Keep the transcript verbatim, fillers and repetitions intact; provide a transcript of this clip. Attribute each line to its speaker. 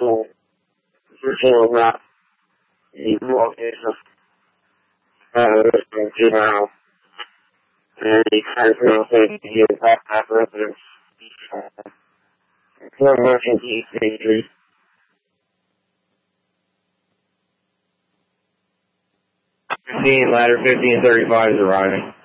Speaker 1: vehicle was not the location of the juvenile. And he tries to also get back at residence. For emergency safety.
Speaker 2: fifteen, ladder fifteen thirty-five is arriving.